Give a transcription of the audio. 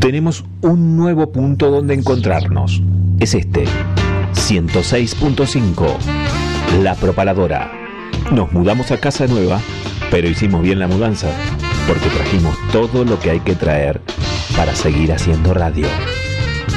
Tenemos un nuevo punto donde encontrarnos. Es este, 106.5, La Propaladora. Nos mudamos a casa nueva, pero hicimos bien la mudanza, porque trajimos todo lo que hay que traer para seguir haciendo radio.